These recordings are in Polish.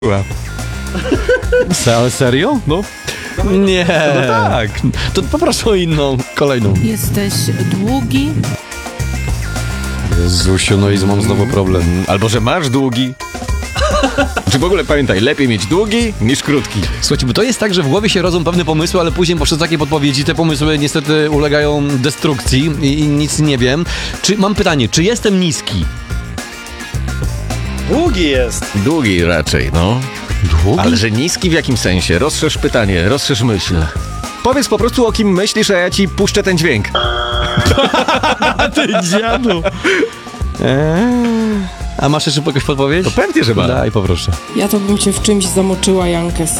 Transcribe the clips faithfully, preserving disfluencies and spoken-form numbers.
Se, ale serio? No. Nie. No tak. To poproszę o inną, kolejną. Jesteś długi. Jezusiu, no i mam znowu problem. Albo, że masz długi. Czy w ogóle pamiętaj, lepiej mieć długi niż krótki. Słuchajcie, bo to jest tak, że w głowie się rodzą pewne pomysły, ale później poprzez takie podpowiedzi te pomysły niestety ulegają destrukcji i, i nic nie wiem. Czy mam pytanie, czy jestem niski? Długi jest. Długi raczej, no. Długi? Ale że niski w jakim sensie? Rozszerz pytanie, rozszerz myśl. Powiedz po prostu, o kim myślisz, a ja ci puszczę ten dźwięk. Ty dziadu. Eee. A masz jeszcze jakąś podpowiedź? To pewnie, że ma. Daj, poproszę. Ja to bym cię w czymś zamoczyła, Jankes.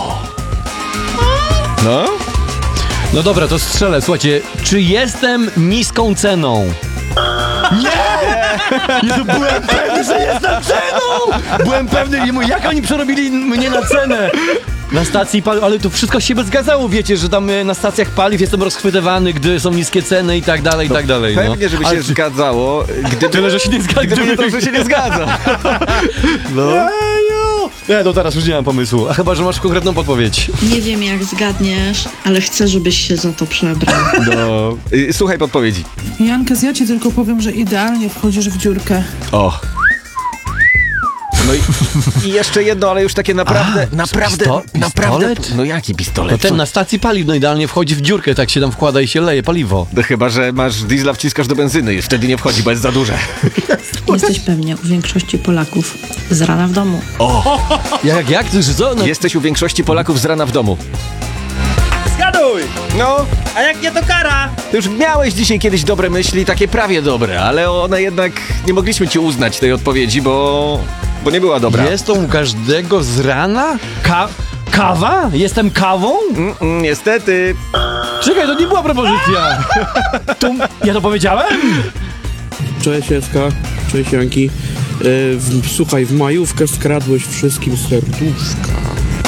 No? No dobra, to strzelę. Słuchajcie, czy jestem niską ceną? Nie! Jezu, byłem pewny, że jestem ceną! Byłem pewny, nie mówię, jak oni przerobili mnie na cenę? Na stacji paliw, ale to wszystko się zgadzało, wiecie, że tam na stacjach paliw jestem rozchwytywany, gdy są niskie ceny i tak dalej, i tak dalej. No. Pewnie, żeby Ale się czy... zgadzało, gdyby... Tyle, że się nie zgadza. Gdyby nie to, że się nie zgadza. No. Nie, to teraz już nie mam pomysłu. A chyba, że masz konkretną podpowiedź. Nie wiem, jak zgadniesz, ale chcę, żebyś się za to przebrał. No. Y, Słuchaj podpowiedzi. Jankes, ja ci tylko powiem, że idealnie wchodzisz w dziurkę. O. No i, i jeszcze jedno, ale już takie naprawdę, A, naprawdę, pisto- naprawdę... pistolet? No jaki pistolet? No ten na stacji paliw, no idealnie wchodzi w dziurkę, tak się tam wkłada i się leje paliwo. No chyba, że masz diesla, wciskasz do benzyny i wtedy nie wchodzi, bo jest za duże. Jesteś pewnie u większości Polaków z rana w domu. Jak, jak? Ty, że co? No, Jesteś u większości Polaków z rana w domu. Zgaduj! No, A jak nie, to kara! ty już miałeś dzisiaj kiedyś dobre myśli, takie prawie dobre, ale one jednak nie mogliśmy ci uznać tej odpowiedzi, bo... bo nie była dobra. jest to u każdego z rana? Ka- kawa? Jestem kawą? Mm, mm, niestety. Czekaj, to nie była propozycja. To, ja to powiedziałem? Cześć Eska, cześć Janki. E, w, słuchaj, w majówkę skradłeś wszystkim serduszka.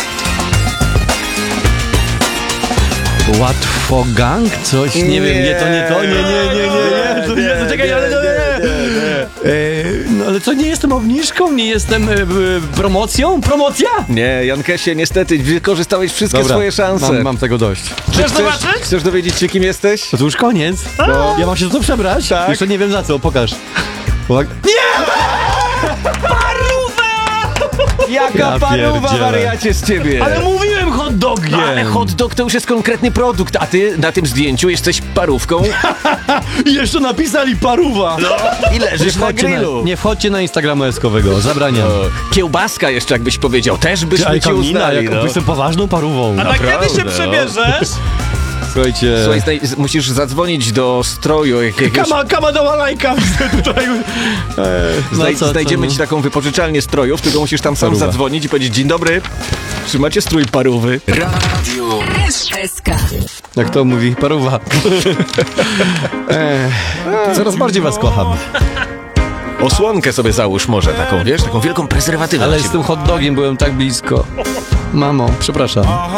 Łatwogang? Coś? Nie, nie wiem, nie to, nie to, nie, nie, nie, nie, nie. To, nie, to, czekaj, ale to nie. E, no ale co, nie jestem obniżką? Nie jestem e, e, promocją? Promocja? Nie, Jankesie, niestety wykorzystałeś wszystkie Dobra, swoje szanse. Mam, mam tego dość. Chcesz zobaczyć? Chcesz dowiedzieć się, kim jesteś? To, to już koniec. No. Ja mam się za to przebrać? Tak. Jeszcze nie wiem za co, pokaż. Uwag- Jaka Ja paruwa, pierdzielę. wariacie z ciebie! Ale mówiłem hot dogiem! No, ale hot dog to już jest konkretny produkt, a ty na tym zdjęciu jesteś parówką I jeszcze napisali paruwa! i leżysz na Wchodźcie grillu. nie wchodźcie na Instagrama Eskowego, zabraniam. O, kiełbaska jeszcze, jakbyś powiedział, też byśmy Ale ci kamina, uznali. jak No. jestem poważną parówą. A na kiedy Naprawdę, się no. przebierzesz? Słuchajcie... Słuchaj, znaj- z- musisz zadzwonić do stroju jakiegoś... Kama, kama dała lajka! Tutaj... Znaj- No co, co, znajdziemy no? ci taką wypożyczalnię strojów, tylko musisz tam sam Paruwa. zadzwonić i powiedzieć: dzień dobry, czy macie strój parówy? S K. Jak to mówi, paruwa. Ech, coraz bardziej was kocham. Osłonkę sobie załóż może taką, wiesz, taką wielką prezerwatywę. Ale na z siebie. tym hot dogiem byłem tak blisko. Mamo, przepraszam.